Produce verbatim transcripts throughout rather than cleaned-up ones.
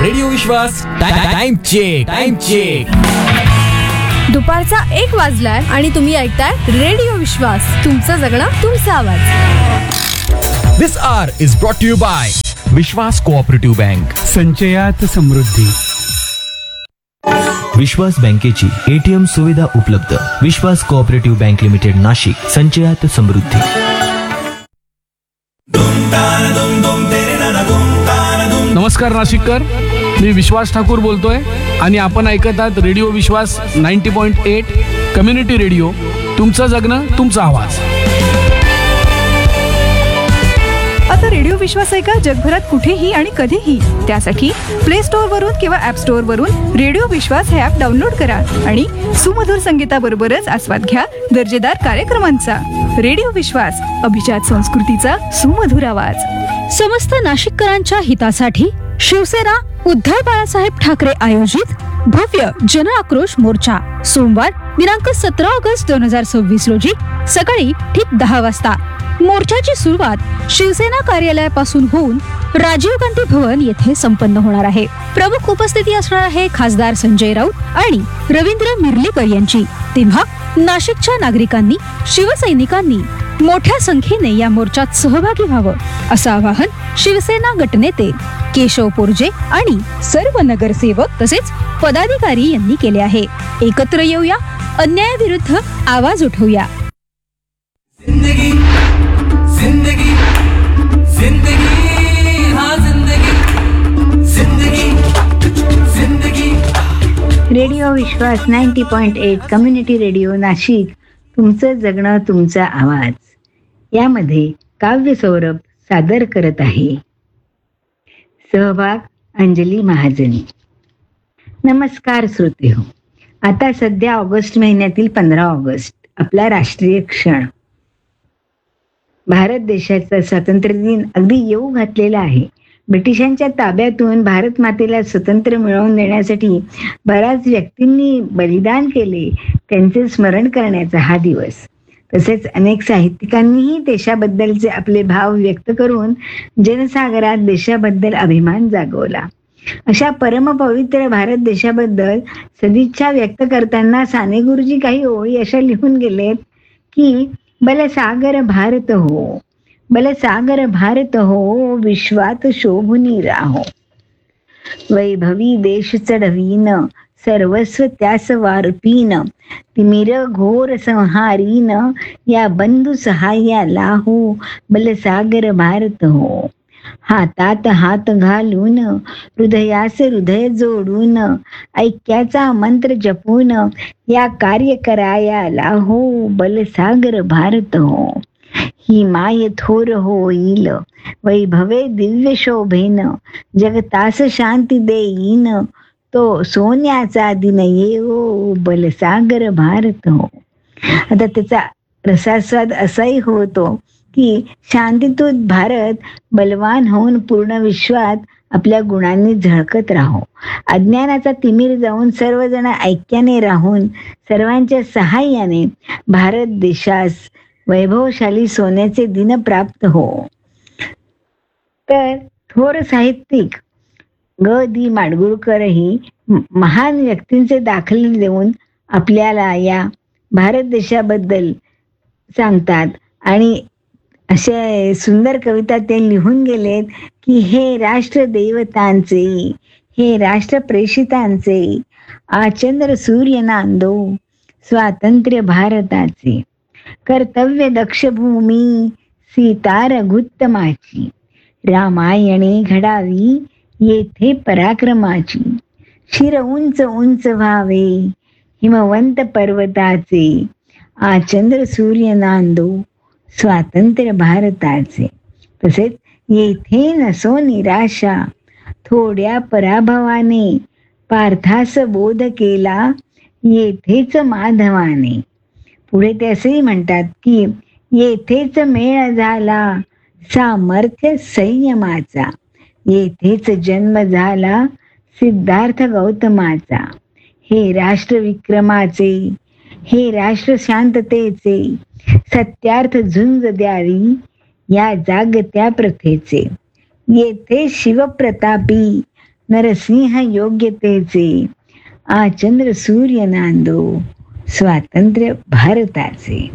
Radio विश्वास time check time check. दुपारचा एक वाजलाय आणि तुम्ही ऐकताय रेडिओ विश्वास, तुमचं जगणं तुमचा आवाज. दिस R is brought you bye Vishwas cooperative bank. संचयात समृद्धी. विश्वास बँकेची एटीएम सुविधा उपलब्ध. विश्वास कोऑपरेटिव्ह बँक लिमिटेड, नाशिक. संचयात समृद्धी. नमस्कार नाशिककर, मी विश्वास ठाकूर बोलतोय आणि आपण ऐकत आहात रेडिओ विश्वास ninety point eight community radio, तुमचं जगणं तुमचा आवाज. आता रेडिओ विश्वास ऐका जगभरात कुठेही आणि कधीही. त्यासाठी प्ले स्टोअर वरून किंवा ऍप स्टोअर वरून रेडिओ विश्वास हे ऍप डाउनलोड करा आणि सुमधुर संगीताबरोबरच आस्वाद घ्या दर्जेदार कार्यक्रमांचा. रेडिओ विश्वास, अभिजात संस्कृतीचा सुमधुर आवाज. समस्त नाशिककरांच्या हितासाठी शिवसेना उद्धव बाळासाहेब ठाकरे आयोजित भव्य जन आक्रोश मोर्चा सोमवार दिनांक सतरा ऑगस्ट दोन हजार सव्वीस रोजी सकाळी ठीक दहा वाजता. मोर्चाची सुरुवात शिवसेना कार्यालयापासून होऊन राजीव गांधी भवन येथे संपन्न होणार आहे. प्रमुख उपस्थिती असणार आहे खासदार संजय राऊत आणि रवींद्र मिर्लेकर यांची. तेव्हा नाशिकच्या नागरिकांनी, शिवसैनिकांनी मोठ्या संख्येने या मोर्चात सहभागी व्हावं असं आवाहन शिवसेना गटनेते केशव पोरजे आणि सर्व नगरसेवक तसेच पदाधिकारी यांनी केले आहे. एकत्र येऊया, अन्यायाविरुद्ध आवाज उठवूया. जिंदगी जिंदगी जिंदगी हा जिंदगी जिंदगी जिंदगी. रेडिओ विश्वास ninety point eight community radio Nashik, तुमचं जगणं तुमचा आवाज. यामध्ये काव्य सौरभ सादर करत आहे. सहभाग अंजली महाजनी. नमस्कार श्रोते हो. आता सध्या ऑगस्ट महिन्यातील पंधरा ऑगस्ट आपला राष्ट्रीय क्षण. भारत देशाचा स्वातंत्र्य दिन अगदी येऊ घातलेला आहे. ब्रिटिशांच्या ताब्यातून भारत मातेला स्वतंत्र मिळवून देण्यासाठी बऱ्याच व्यक्तींनी बलिदान केले, त्यांचे स्मरण करण्याचा हा दिवस. तसेच अनेक साहित्यिकांनीही देशाबद्दलचे आपले भाव व्यक्त करून जनसागरात देशाबद्दल अभिमान जागवला. अशा परमपवित्र भारत देशाबद्दल सदिच्छा व्यक्त करताना साने गुरुजी काही ओळी अशा लिहून गेलेत की, बलसागर भारत हो, बलसागर भारत हो, विश्वात शोभुनी राहो. वैभवी देश चढवीन, सर्वस्व त्यास वारपीन, तिमिर घोर संहारीन, या बंधू सहाय्याला हो, बलसागर भारत हो. हातात हात घालून, हृदयास हृदय जोडून, ऐक्याचा मंत्र जपून, या कार्य करायाला हो, बलसागर भारत हो. ही माय थोर होईल, वैभवे दिव्य शोभेन, जगतास शांती देईन, तो सोन्याचा दिन येवो, बलसागर भारत हो. आता त्याचा रसास्वाद असाही होतो की शांतीतूत भारत बलवान होऊन पूर्ण विश्वात आपल्या गुणांनी झळकत राहो. अज्ञानाचा तिमिर जाऊन सर्वजण ऐक्याने राहून सर्वांच्या सहाय्याने भारत देशास वैभवशाली सोन्याचे दिन प्राप्त हो. तर थोर साहित्यिक ग दी माडगुळकरही महान व्यक्तींचे दाखले देऊन आपल्याला या भारत देशाबद्दल सांगतात आणि असे सुंदर कविता ते लिहून गेलेत की, हे राष्ट्र देवतांचे, हे राष्ट्र प्रेषितांचे, आचंद्र सूर्य नांदो स्वातंत्र्य भारताचे. कर्तव्य दक्ष भूमी सीता रघुत्तमाची, रामायणे घडावी येथे पराक्रमाची. शिर उंच उंच व्हावे हिमवंत पर्वताचे, आचंद्र सूर्य नांदो स्वातंत्र्य भारताचे. तसेच येथे नसो निराशा, थोड्या पराभवाने, पार्थास बोध केला येथेच माधवाने. पुढे ते असेही म्हणतात की, येथेच मेळ झाला सामर्थ्य संयमाचा, येथेच जन्म झाला सिद्धार्थ गौतमाचा. हे राष्ट्र विक्रमाचे, हे राष्ट्र शांततेचे, सत्यार्थ झुंज द्यावी या जागत्या प्रथेचे. येथे शिवप्रतापी नरसिंह योग्यतेचे, आ चंद्र सूर्य नांदो स्वातंत्र्य भारताचे.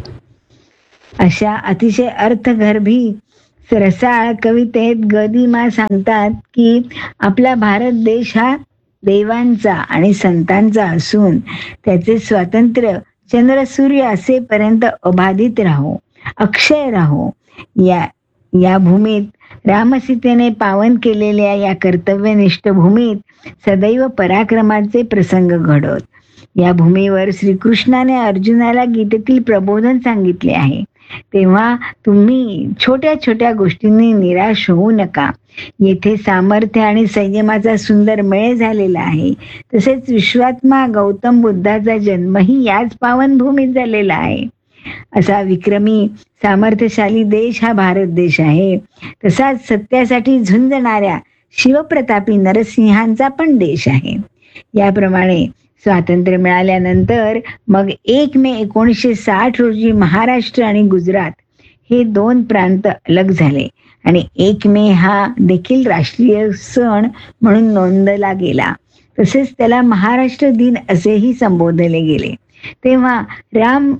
अशा अतिशय अर्थगर्भी रसाळ कवितेत गदिमा सांगतात की आपला भारत देश हा देवांचा आणि संतांचा असून त्याचे स्वातंत्र्य चंद्र सूर्य असेपर्यंत अबाधित राहो, अक्षय राहो. या या भूमीत रामसीतेने पावन केलेल्या या कर्तव्यनिष्ठ भूमीत सदैव पराक्रमाचे प्रसंग घडत. या भूमीवर श्रीकृष्णाने अर्जुनाला गीतेतील प्रबोधन सांगितले आहे. तेव्हा तुम्ही छोट्या छोट्या गोष्टींनी निराश होऊ नका. येथे सामर्थ्य आणि संयमाचा सुंदर मेळ झालेला आहे. तसेच विश्वात्मा गौतम बुद्धाचा जन्मही याच पावनभूमीत झालेला आहे. असा विक्रमी सामर्थ्यशाली देश हा भारत देश आहे. तसाच सत्यासाठी झुंजणाऱ्या शिवप्रतापी नरसिंहांचा पण देश आहे. याप्रमाणे स्वातंत्र्य मिळाल्यानंतर मग एक मे एकोणीसशे साठ रोजी महाराष्ट्र आणि गुजरात हे दोन प्रांत अलग झाले आणि एक मे हा देखील राष्ट्रीय सण म्हणून नोंदला गेला. तसेच त्याला महाराष्ट्र दिन असेही संबोधले गेले. तेव्हा राम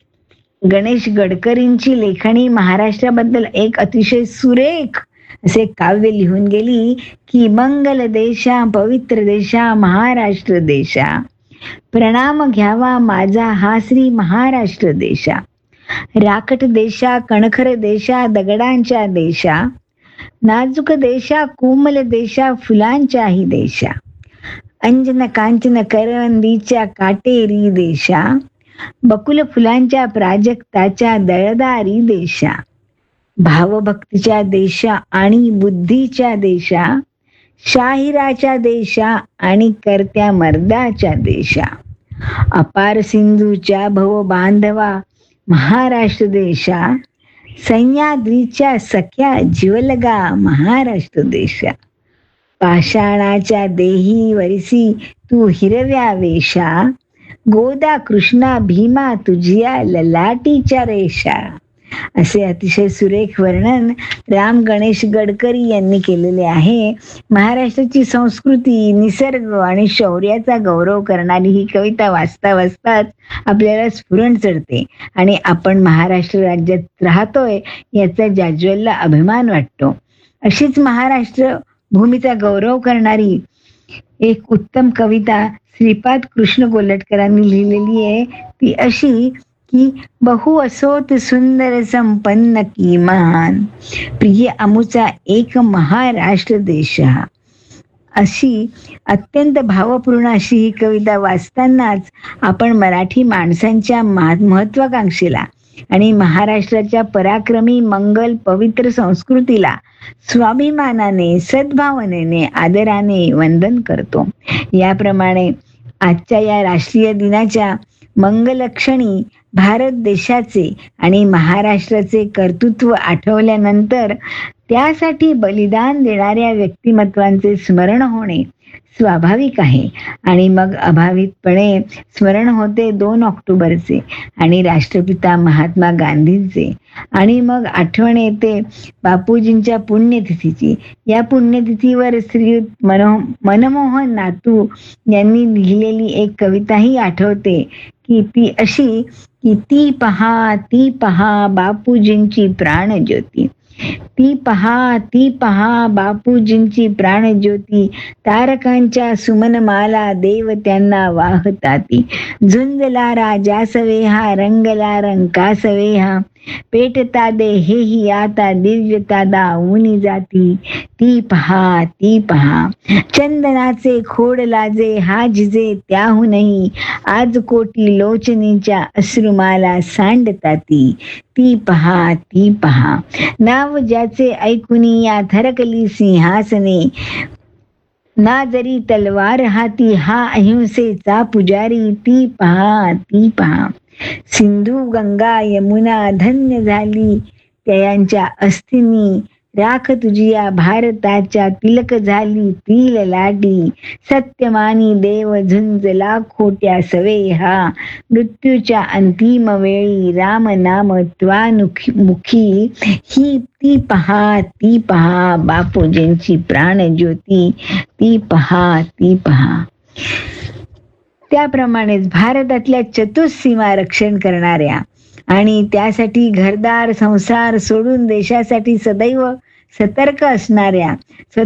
गणेश गडकरींची लेखणी महाराष्ट्राबद्दल एक अतिशय सुरेख असे काव्य लिहून गेली की मंगल देशा पवित्र देशा महाराष्ट्र देशा, प्रणाम घ्यावा माझा हा श्री महाराष्ट्र देशा. राकट देशा कणखर देशा दगडांच्या देशा, नाजूक देशा कोमल देशा फुलांच्याही देशा, अंजन कांचन करवंदीच्या काटेरी देशा, बकुल फुलांच्या प्राजक्ताच्या दळदारी देशा, भावभक्तीच्या देशा आणि बुद्धीच्या देशा, शाहिराच्या देशा आणि करत्या मर्दाच्या देशा, अपार सिंधूच्या भव बांधवा महाराष्ट्र देशा, सह्याद्रीच्या सख्या जिवलगा महाराष्ट्र देशा, पाषाणाच्या देही वरिसी तू हिरव्या वेशा, गोदा कृष्णा भीमा तुझिया ललाटीच्या रेषा. असे अतिशय सुरेख वर्णन राम गणेश गडकरी यांनी केलेले आहे. महाराष्ट्राची संस्कृती, निसर्ग आणि शौर्याचा गौरव करणारी ही कविता वाचता वाचताच आपल्याला स्फुरण चढते आणि आपण महाराष्ट्र राज्यात राहतोय याचा जाज्वल्य अभिमान वाटतो. अशीच महाराष्ट्र भूमीचा गौरव करणारी एक उत्तम कविता श्रीपाद कृष्ण गोलटकरांनी लिहिलेली आहे. ती अशी की बहु असोत सुंदर संपन्न की महान, प्रिय अमुचा एक महाराष्ट्र देश. अशी अत्यंत भावपूर्ण अशी ही कविता वाचतानाच आपण मराठी माणसांच्या महत्वाकांक्षेला आणि महाराष्ट्राच्या पराक्रमी मंगल पवित्र संस्कृतीला स्वाभिमानाने सद्भावनेने आदराने वंदन करतो. याप्रमाणे आजच्या या राष्ट्रीय दिनाच्या मंगलक्षणी भारत देशाचे आणि महाराष्ट्राचे कर्तृत्व आठवल्यानंतर त्यासाठी बलिदान देणाऱ्या व्यक्तिमत्वांचे स्मरण होणे स्वाभाविक आहे. आणि मग अभावितपणे स्मरण होते दोन ऑक्टोबरचे आणि राष्ट्रपिता महात्मा गांधींचे. आणि मग आठवण येते बापूजींच्या पुण्यतिथीची. या पुण्यतिथीवर श्री मनो मनमोहन नातू यांनी लिहिलेली एक कविताही आठवते की ती अशी की ती पहा ती पहा बापूजींची प्राणज्योती, ती पहा ती पहा बापूजींची प्राणज्योती, तारकांच्या सुमनमाला देव त्यांना वाहताती, झुंजला राजा सवेहा रंगला रंका सवेहा, पेटता दे हेही आता दिव्यता दावून जाती, ती पहा ती पहा चंदनाचे खोड लाजे हा जिजे त्याहूनही, आज कोटी लोचनीच्या अश्रुमाला सांडताती, ती पहा ती पहा नाव ज्याचे ऐकुनी या थरकली सिंहासने, ना जरी तलवार हाती हा अहिंसेचा पुजारी, ती पहा ती पहा सिंधू गंगा यमुना धन्य झाली त्यांच्या अस्थिनी, राख तुझी या भारताच्या तिलक झाली तील लाटी सत्यमानी देव झुंजला खोट्या सवे हा मृत्यूच्या अंतिम वेळी राम नाम त्वानुखी मुखी ही ती पहा ती पहा बापूजींची प्राणज्योती ती पहा ती पहा. त्याप्रमाणेच भारतातल्या चतुःसीमा रक्षण करणाऱ्या आणि त्यासाठी घरदार संसार सोडून देशासाठी सदैव सतर्क असणाऱ्या